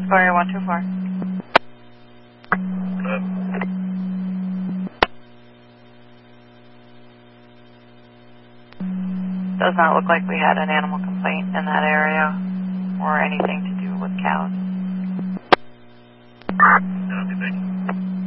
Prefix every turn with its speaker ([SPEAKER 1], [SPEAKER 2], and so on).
[SPEAKER 1] Sawyer 124. Does not look like we had an animal complaint in that area or anything to do with cows.
[SPEAKER 2] Okay, thank you.